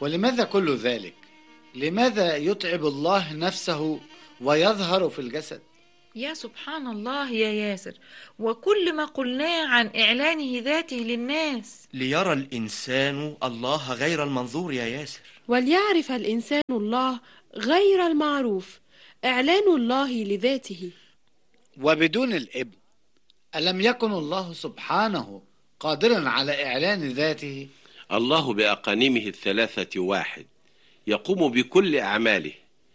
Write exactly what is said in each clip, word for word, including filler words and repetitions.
ولماذا كل ذلك؟ لماذا يتعب الله نفسه ويظهر في الجسد؟ يا سبحان الله يا ياسر، وكل ما قلناه عن إعلانه ذاته للناس. ليرى الإنسان الله غير المنظور يا ياسر، وليعرف الإنسان الله غير المعروف، إعلان الله لذاته. وبدون الابن ألم يكن الله سبحانه قادرا على إعلان ذاته؟ الله بأقانيمه الثلاثة واحد، يقوم بكل أعماله،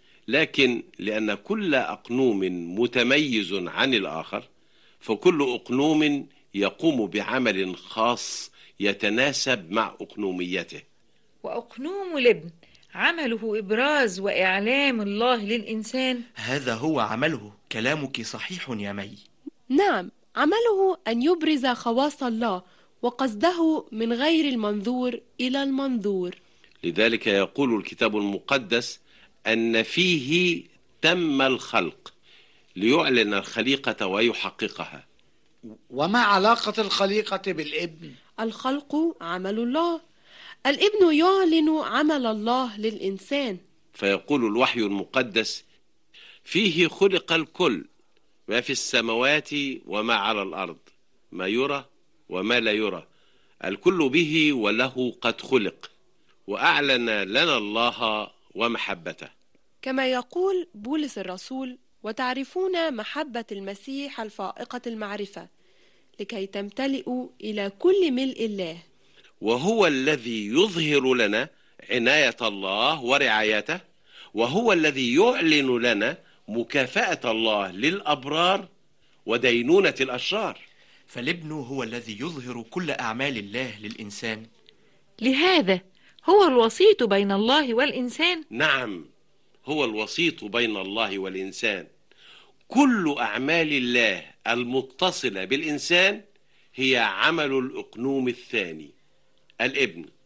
لكن لأن كل أقنوم متميز عن الآخر، فكل أقنوم يقوم بعمل خاص يتناسب مع أقنوميته. وأقنوم الابن عمله إبراز وإعلام الله للإنسان. هذا هو عمله. كلامك صحيح يا مي. نعم، عمله أن يبرز خواص الله وقصده من غير المنظور إلى المنظور. لذلك يقول الكتاب المقدس أن فيه تم الخلق ليعلن الخليقة ويحققها. وما علاقة الخليقة بالابن؟ الخلق عمل الله، الابن يعلن عمل الله للإنسان. فيقول الوحي المقدس: فيه خلق الكل، ما في السماوات وما على الأرض، ما يرى وما لا يرى، الكل به وله قد خلق، وأعلن لنا الله ومحبته. كما يقول بولس الرسول: وتعرفون محبة المسيح الفائقة المعرفة، لكي تمتلئوا إلى كل ملء الله. وهو الذي يظهر لنا عناية الله ورعايته، وهو الذي يعلن لنا مكافأة الله للأبرار ودينونة الأشرار. فالابن هو الذي يظهر كل أعمال الله للإنسان. لهذا هو الوسيط بين الله والإنسان. نعم، هو الوسيط بين الله والإنسان. كل أعمال الله المتصلة بالإنسان هي عمل الأقنوم الثاني، الابن.